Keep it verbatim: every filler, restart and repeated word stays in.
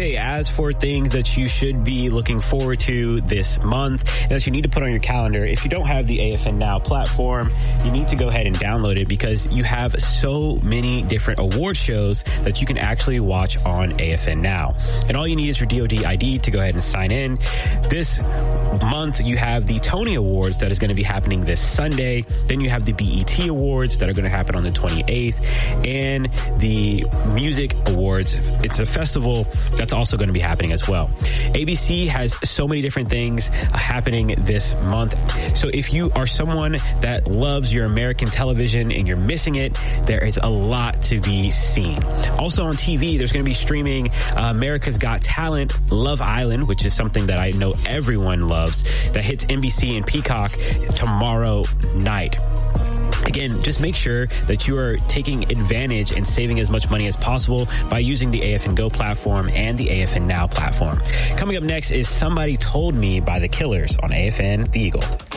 Okay, as for things that you should be looking forward to this month, that you need to put on your calendar, if you don't have the A F N Now platform, you need to go ahead and download it because you have so many different award shows that you can actually watch on A F N Now. And all you need is your D O D I D to go ahead and sign in. This month, you have the Tony Awards that is going to be happening this Sunday. Then you have the B E T Awards that are going to happen on the twenty-eighth, and the Music Awards. It's a festival that's also going to be happening as well. A B C has so many different things uh, happening this month. So if you are someone that loves your American television and you're missing it, there is a lot to be seen. Also on T V, there's going to be streaming uh, America's Got Talent, Love Island, which is something that I know everyone loves, that hits N B C and Peacock tomorrow night. Again, just make sure that you are taking advantage and saving as much money as possible by using the A F N Go platform and the A F N Now platform. Coming up next is Somebody Told Me by The Killers on A F N The Eagle.